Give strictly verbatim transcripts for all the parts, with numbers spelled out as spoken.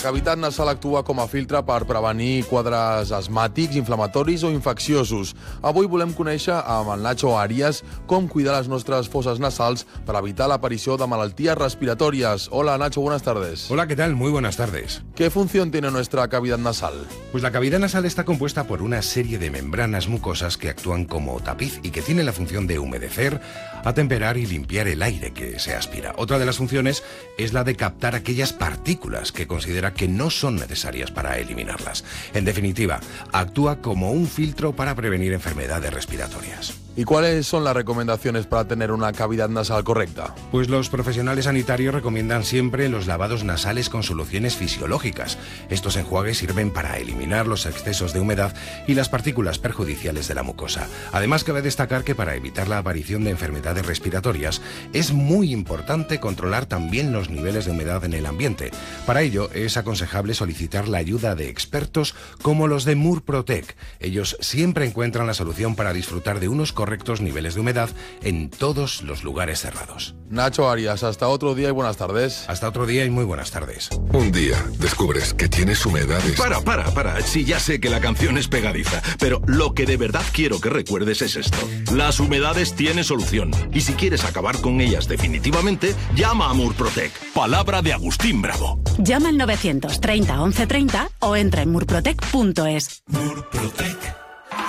cavitat nasal actua com a filtre per prevenir quadres asmàtics, inflamatoris o infecciosos. Avui volem conèixer amb el Nacho Arias com cuidar les nostres fosses nasals per evitar l'aparició de malalties respiratorias. Hola Nacho, buenas tardes. Hola, ¿qué tal? Muy buenas tardes. ¿Qué función tiene nuestra cavidad nasal? Pues la cavidad nasal está compuesta por una serie de membranas mucosas que actúan como tapiz y que tienen la función de humedecer, atemperar y limpiar el aire que se aspira. Otra de las funciones es la de captar aquellas partículas que considera que no son necesarias para eliminarlas. En definitiva, actúa como un filtro para prevenir enfermedades respiratorias. ¿Y cuáles son las recomendaciones para tener una cavidad nasal correcta? Pues los profesionales sanitarios recomiendan siempre los lavados nasales con soluciones fisiológicas. Estos enjuagues sirven para eliminar los excesos de humedad y las partículas perjudiciales de la mucosa. Además, cabe destacar que para evitar la aparición de enfermedades respiratorias es muy importante controlar también los niveles de humedad en el ambiente. Para ello es aconsejable solicitar la ayuda de expertos como los de Murprotec. Ellos siempre encuentran la solución para disfrutar de unos correctos niveles de humedad en todos los lugares cerrados. Nacho Arias, hasta otro día y buenas tardes. Hasta otro día y muy buenas tardes. Un día descubres que tienes humedades. Para, para, para. Sí, ya sé que la canción es pegadiza, pero lo que de verdad quiero que recuerdes es esto. Las humedades tienen solución. Y si quieres acabar con ellas definitivamente, llama a Murprotec. Palabra de Agustín Bravo. Llama al novecientos treinta once treinta o entra en murprotec punto es. Murprotec.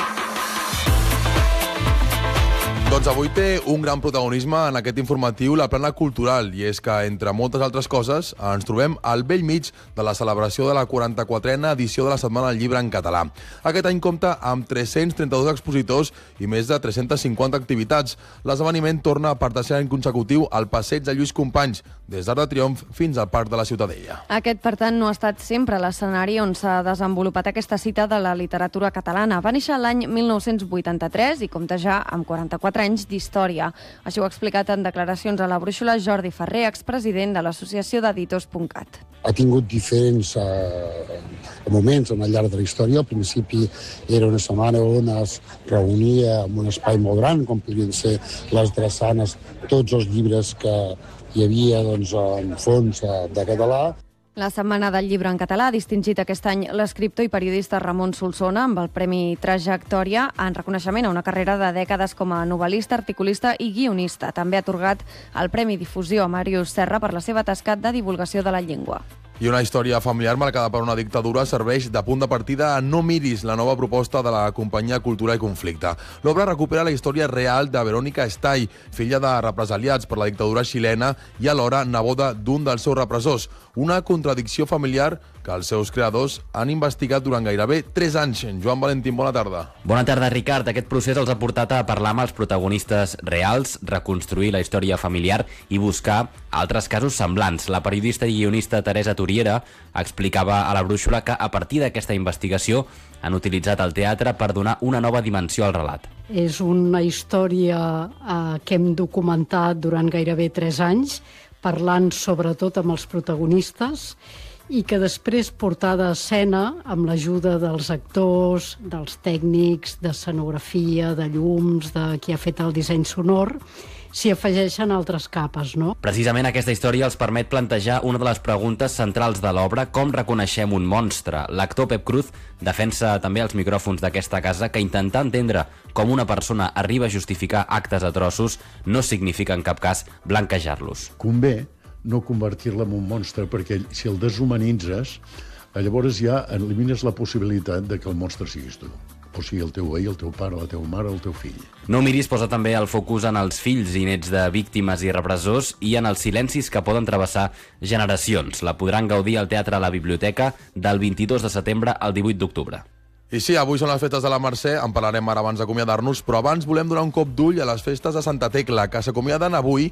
Doncs avui té un gran protagonisme en aquest informatiu la plana cultural, i és que, entre moltes altres coses, ens trobem al bell mig de la celebració de la quaranta-quatrena edició de la Setmana del Llibre en Català. Aquest any compta amb tres-cents trenta-dos expositors i més de tres-cents cinquanta activitats. L'esdeveniment torna per tercer any consecutiu al passeig de Lluís Companys, des d'Arc de Triomf fins al Parc de la Ciutadella. Aquest, per tant, no ha estat sempre l'escenari on s'ha desenvolupat aquesta cita de la literatura catalana. Va néixer l'any mil nou-cents vuitanta-tres i compta ja amb quaranta-quatre anys d'història. Això ho ha explicat en declaracions a la Brúixola Jordi Ferrer, expresident de l'Associació d'Editors punt cat. Ha tingut diferents eh, moments al llarg de la història. Al principi era una setmana on es reunia en un espai molt gran, com podrien ser les drassanes, tots els llibres que hi havia doncs, en fons de català. La Setmana del Llibre en Català ha distingit aquest any l'escriptor i periodista Ramon Solsona amb el Premi Trajectòria en reconeixement a una carrera de dècades com a novel·lista, articulista i guionista. També ha atorgat el Premi Difusió a Màrius Serra per la seva tasca de divulgació de la llengua. I una història familiar marcada per una dictadura serveix de punt de partida a No miris, la nova proposta de la companyia Cultura i Conflicte. L'obra recupera la història real de Verónica Estay, filla de represaliats per la dictadura xilena i alhora neboda d'un dels seus repressors. Una contradicció familiar que els seus creadors han investigat durant gairebé tres anys. Joan Valentín, bona tarda. Bona tarda, Ricard. Aquest procés els ha portat a parlar amb els protagonistes reals, reconstruir la història familiar i buscar altres casos semblants. La periodista i guionista Teresa Turiera explicava a la Brúixola que a partir d'aquesta investigació han utilitzat el teatre per donar una nova dimensió al relat. És una història eh, que hem documentat durant gairebé tres anys, parlant sobretot amb els protagonistes, i que després portada a escena amb l'ajuda dels actors, dels tècnics, d'escenografia, de llums, de qui ha fet el disseny sonor, s'hi afegeixen altres capes, no? Precisament aquesta història els permet plantejar una de les preguntes centrals de l'obra: com reconeixem un monstre? L'actor Pep Cruz defensa també els micròfons d'aquesta casa que intentar entendre com una persona arriba a justificar actes atroços no significa en cap cas blanquejar-los. Convé no convertir-la en un monstre, perquè si el deshumanitzes, llavors ja elimines la possibilitat de que el monstre siguis tu. O sigui, el teu veí, el teu pare, la teva mare, el teu fill. No miris posa també el focus en els fills i nets de víctimes i repressors i en els silencis que poden travessar generacions. La podran gaudir al Teatre a la Biblioteca del vint-i-dos de setembre al divuit d'octubre. I sí, avui són les festes de la Mercè, en parlarem ara abans d'acomiadar-nos, però abans volem donar un cop d'ull a les festes de Santa Tecla, que s'acomiaden avui